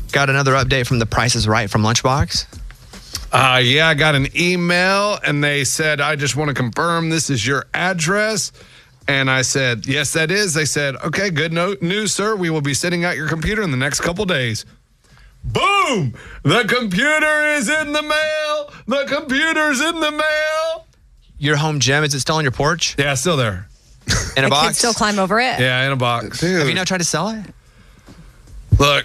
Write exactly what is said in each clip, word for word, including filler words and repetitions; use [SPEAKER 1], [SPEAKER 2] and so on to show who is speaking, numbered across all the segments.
[SPEAKER 1] got another update from The Price is Right from Lunchbox?
[SPEAKER 2] Uh, yeah, I got an email, and they said, I just want to confirm this is your address. And I said, yes, that is. They said, okay, good no- news, sir. We will be sending out your computer in the next couple days. Boom! The computer is in the mail. The computer's in the mail.
[SPEAKER 1] Your home gym, is it still on your porch?
[SPEAKER 2] Yeah, still there.
[SPEAKER 1] In a
[SPEAKER 3] I
[SPEAKER 1] box?
[SPEAKER 3] can still climb over it.
[SPEAKER 2] Yeah, in a box.
[SPEAKER 1] Have you not tried to sell it?
[SPEAKER 2] Look,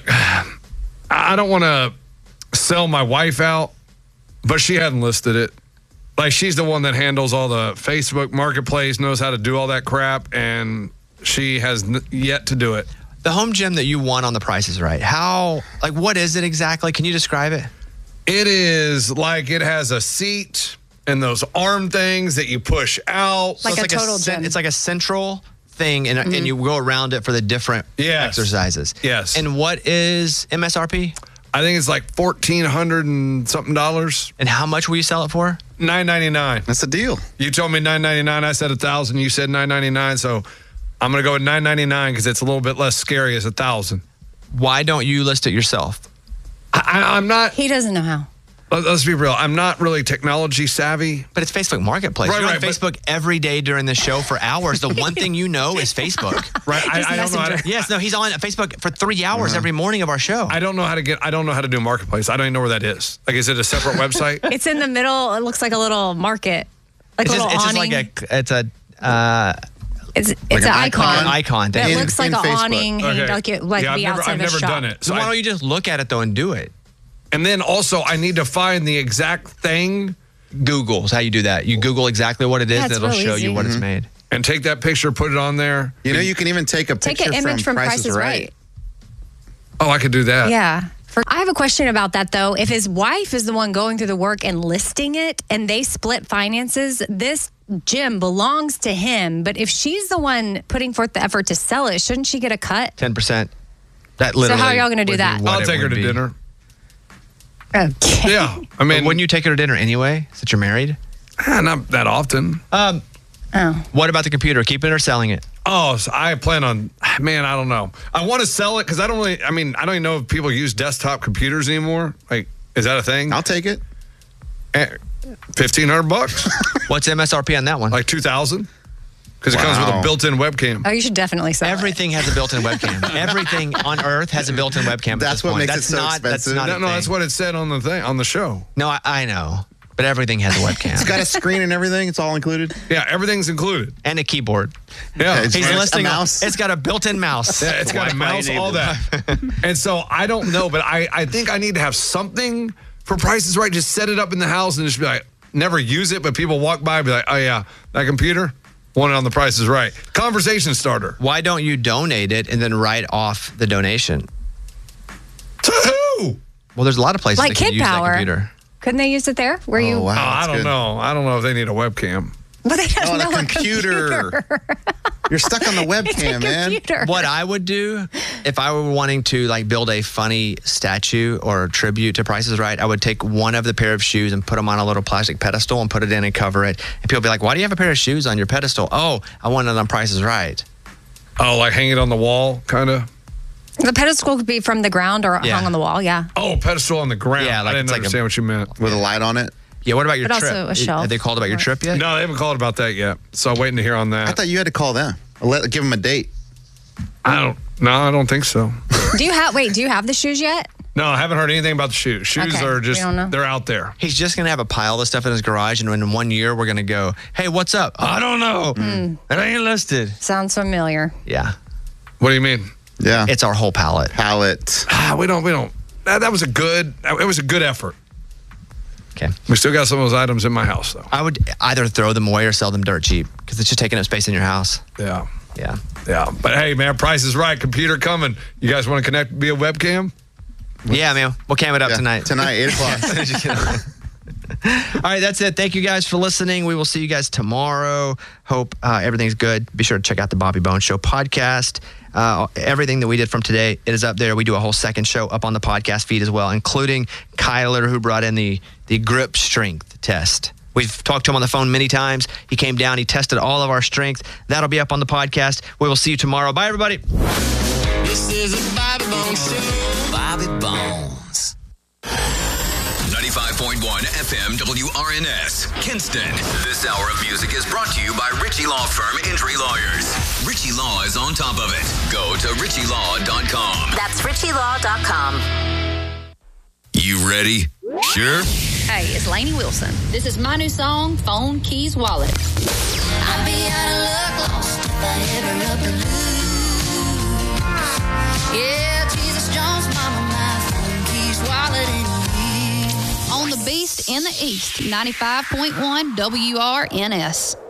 [SPEAKER 2] I don't want to sell my wife out, but she hadn't listed it. Like, she's the one that handles all the Facebook marketplace, knows how to do all that crap, and she has n- yet to do it.
[SPEAKER 1] The home gym that you won on The Price is Right, how, like, what is it exactly? Can you describe it?
[SPEAKER 2] It is like it has a seat and those arm things that you push out.
[SPEAKER 3] Like
[SPEAKER 1] So it's
[SPEAKER 3] a total
[SPEAKER 1] cen-
[SPEAKER 3] gym.
[SPEAKER 1] It's like a central thing, and, and you go around it for the different
[SPEAKER 2] Yes.
[SPEAKER 1] exercises.
[SPEAKER 2] Yes.
[SPEAKER 1] And what is M S R P?
[SPEAKER 2] I think it's like fourteen hundred and something dollars.
[SPEAKER 1] And how much will you sell it for?
[SPEAKER 2] nine ninety-nine.
[SPEAKER 4] That's a deal.
[SPEAKER 2] You told me nine ninety-nine. I said one thousand. You said nine ninety-nine. So I'm going to go with nine ninety-nine because it's a little bit less scary as one thousand.
[SPEAKER 1] Why don't you list it yourself?
[SPEAKER 2] I, I, I'm not,
[SPEAKER 3] He doesn't know how.
[SPEAKER 2] let- let's be real. I'm not really technology savvy.
[SPEAKER 1] But it's Facebook Marketplace.
[SPEAKER 2] Right,
[SPEAKER 1] You're on
[SPEAKER 2] right, but-
[SPEAKER 1] Facebook every day during the show for hours. The one thing you know is Facebook.
[SPEAKER 2] Right? I,
[SPEAKER 3] He's
[SPEAKER 2] I don't know how to.
[SPEAKER 3] messenger.
[SPEAKER 1] Yes, no, he's on Facebook for three hours every morning of our show.
[SPEAKER 2] I don't know how to get. I don't know how to do marketplace. I don't even know where that is. Like, is it a separate website?
[SPEAKER 3] It's in the middle. It looks like a little market. Like
[SPEAKER 1] it's
[SPEAKER 3] a
[SPEAKER 1] just,
[SPEAKER 3] little
[SPEAKER 1] it's just
[SPEAKER 3] awning.
[SPEAKER 1] like a, it's a, uh,
[SPEAKER 3] it's it's
[SPEAKER 4] Like
[SPEAKER 3] an
[SPEAKER 4] an
[SPEAKER 3] icon.
[SPEAKER 4] icon?
[SPEAKER 1] an icon.
[SPEAKER 3] That
[SPEAKER 1] Thank you.
[SPEAKER 3] looks like
[SPEAKER 4] in
[SPEAKER 3] an
[SPEAKER 4] Facebook.
[SPEAKER 3] awning hanging
[SPEAKER 2] Okay.
[SPEAKER 3] like it like
[SPEAKER 2] Yeah, I've
[SPEAKER 3] be
[SPEAKER 2] never,
[SPEAKER 3] outside
[SPEAKER 2] I've
[SPEAKER 3] of a
[SPEAKER 2] never
[SPEAKER 3] shop.
[SPEAKER 2] done it.
[SPEAKER 1] So why don't you just look at it though and do it?
[SPEAKER 2] And then also, I need to find the exact thing
[SPEAKER 1] Google is how you do that. You Google exactly what it is,
[SPEAKER 3] Yeah, it's
[SPEAKER 1] and it'll
[SPEAKER 3] real
[SPEAKER 1] show
[SPEAKER 3] easy.
[SPEAKER 1] you what it's made.
[SPEAKER 2] and take that picture, put it on there.
[SPEAKER 4] You know, you can even take a
[SPEAKER 3] Take
[SPEAKER 4] picture
[SPEAKER 3] an image from, Price is Right.
[SPEAKER 2] Oh, I could do that.
[SPEAKER 3] Yeah. For, I have a question about that though. If his wife is the one going through the work and listing it and they split finances, this gym belongs to him. But if she's the one putting forth the effort to sell it, shouldn't she get a cut?
[SPEAKER 1] ten percent. That literally.
[SPEAKER 3] how are y'all gonna do
[SPEAKER 1] would be
[SPEAKER 3] that?
[SPEAKER 1] what
[SPEAKER 2] I'll
[SPEAKER 1] it
[SPEAKER 2] take her
[SPEAKER 1] would
[SPEAKER 2] to
[SPEAKER 1] be.
[SPEAKER 2] dinner.
[SPEAKER 3] Okay.
[SPEAKER 2] Yeah. I
[SPEAKER 1] But
[SPEAKER 2] mean,
[SPEAKER 1] wouldn't you take her to dinner anyway, since you're married?
[SPEAKER 2] ah, not that often.
[SPEAKER 1] Um,
[SPEAKER 3] Oh.
[SPEAKER 1] what about the computer? Keeping it or selling it?
[SPEAKER 2] Oh, so I plan on, man, I don't know. I want to sell it because I don't really, I mean, I don't even know if people use desktop computers anymore. Like, is that a thing?
[SPEAKER 4] I'll take it.
[SPEAKER 2] fifteen hundred bucks?
[SPEAKER 1] What's M S R P on that one?
[SPEAKER 2] Like two thousand? Because it comes with a
[SPEAKER 4] Wow.
[SPEAKER 2] built-in webcam.
[SPEAKER 3] Oh, you should definitely sell
[SPEAKER 1] Everything has a built-in webcam. Everything on Earth has a built-in webcam. at
[SPEAKER 4] That's
[SPEAKER 1] this
[SPEAKER 4] what
[SPEAKER 1] point.
[SPEAKER 4] makes it
[SPEAKER 1] that's
[SPEAKER 4] so
[SPEAKER 1] not,
[SPEAKER 4] expensive.
[SPEAKER 1] That's not
[SPEAKER 2] No,
[SPEAKER 1] a
[SPEAKER 2] no,
[SPEAKER 1] thing.
[SPEAKER 2] that's what it said on the thing, on the show.
[SPEAKER 1] No, I, I know. But everything has a webcam.
[SPEAKER 4] It's got a screen and everything. It's all included.
[SPEAKER 2] Yeah, everything's included.
[SPEAKER 1] and a keyboard.
[SPEAKER 2] Yeah.
[SPEAKER 4] It's-
[SPEAKER 1] He's
[SPEAKER 4] a
[SPEAKER 1] listing
[SPEAKER 4] mouse.
[SPEAKER 1] It's got a built-in mouse.
[SPEAKER 2] Yeah, it's got a mouse, all that. And so I don't know, but I, I think I need to have something for Price is Right. Just set it up in the house and just be like, never use it, but people walk by and be like, oh yeah, that computer, want it on the Price is Right. Conversation starter.
[SPEAKER 1] Why don't you donate it and then write off the donation?
[SPEAKER 2] To who?
[SPEAKER 1] Well, there's a lot of places
[SPEAKER 3] Like
[SPEAKER 1] that can
[SPEAKER 3] Kid
[SPEAKER 1] use
[SPEAKER 3] Power.
[SPEAKER 1] that computer.
[SPEAKER 3] Couldn't they use it there? Where you?
[SPEAKER 4] Oh, wow.
[SPEAKER 2] Oh, I
[SPEAKER 4] that's
[SPEAKER 2] don't
[SPEAKER 4] good.
[SPEAKER 2] know. I don't know if they need a webcam.
[SPEAKER 3] But they don't
[SPEAKER 4] Oh,
[SPEAKER 3] know
[SPEAKER 4] the
[SPEAKER 3] a
[SPEAKER 4] computer. You're stuck on the
[SPEAKER 3] It's a
[SPEAKER 4] webcam, man.
[SPEAKER 3] computer.
[SPEAKER 1] What I would do if I were wanting to like build a funny statue or tribute to Price is Right, I would take one of the pair of shoes and put them on a little plastic pedestal and put it in and cover it. And people be like, why do you have a pair of shoes on your pedestal? Oh, I want it on Price is Right.
[SPEAKER 2] Oh, like hang it on the wall, kind of?
[SPEAKER 3] The pedestal could be from the ground or
[SPEAKER 1] Yeah.
[SPEAKER 3] hung on the wall. Yeah.
[SPEAKER 2] Oh, pedestal on the ground.
[SPEAKER 1] Yeah, like
[SPEAKER 2] I
[SPEAKER 1] it's
[SPEAKER 2] didn't
[SPEAKER 1] like a-
[SPEAKER 2] understand what you meant.
[SPEAKER 4] With a light on it.
[SPEAKER 1] Yeah, what about your
[SPEAKER 3] But
[SPEAKER 1] trip?
[SPEAKER 3] also a shelf.
[SPEAKER 1] Have they called about your trip yet?
[SPEAKER 2] No, they haven't called about that yet. So I'm waiting to hear on
[SPEAKER 4] I
[SPEAKER 2] that.
[SPEAKER 4] thought you had to call them. Let, give them a date.
[SPEAKER 2] I don't, no, I don't think so.
[SPEAKER 3] Do you have? Wait. Do you have the shoes yet?
[SPEAKER 2] No, I haven't heard anything about the shoes. Shoes
[SPEAKER 3] Okay,
[SPEAKER 2] are
[SPEAKER 3] we
[SPEAKER 2] just,
[SPEAKER 3] don't know.
[SPEAKER 2] they're out there.
[SPEAKER 1] He's just going to have a pile of stuff in his garage, and in one year, we're going to go, hey, what's up? I don't know. It ain't listed.
[SPEAKER 3] Sounds familiar.
[SPEAKER 1] Yeah.
[SPEAKER 2] What do you mean?
[SPEAKER 4] Yeah.
[SPEAKER 1] It's our whole palette.
[SPEAKER 4] palette.
[SPEAKER 2] Ah, we don't, we don't. That, that was a good, it was a good effort.
[SPEAKER 1] Okay.
[SPEAKER 2] We still got some of those items in my house, though.
[SPEAKER 1] I would either throw them away or sell them dirt cheap because it's just taking up space in your house.
[SPEAKER 2] Yeah.
[SPEAKER 1] Yeah.
[SPEAKER 2] Yeah. But hey, man, Price is Right. Computer coming. You guys want to connect via webcam?
[SPEAKER 1] Yeah, man. We'll cam it up
[SPEAKER 4] Yeah,
[SPEAKER 1] tonight.
[SPEAKER 4] Tonight, eight o'clock.
[SPEAKER 1] Just kidding. All right, that's it. Thank you guys for listening. We will see you guys tomorrow. Hope uh, everything's good. Be sure to check out the Bobby Bones Show podcast. Uh, everything that we did from today, it is up there. We do a whole second show up on the podcast feed as well, including Kyler, who brought in the, the grip strength test. We've talked to him on the phone many times. He came down. He tested all of our strength. That'll be up on the podcast. We will see you tomorrow. Bye, everybody.
[SPEAKER 5] This is a Bobby Bones Morning Show. Bobby Bones.
[SPEAKER 6] ninety-five point one F M W R N S, Kinston. This hour of music is brought to you by Ritchie Law Firm Injury Lawyers. Ritchie Law is on top of it. Go to ritchie law dot com.
[SPEAKER 7] That's ritchie law dot com.
[SPEAKER 6] You ready? Sure?
[SPEAKER 8] Hey, it's Lainey Wilson. This is my new song, Phone Keys Wallet.
[SPEAKER 9] I'd be out of luck lost if I ever up and lose. Yeah, Jesus Jones, mama, my phone keys wallet in you.
[SPEAKER 8] On the Beast in the East, ninety-five point one W R N S.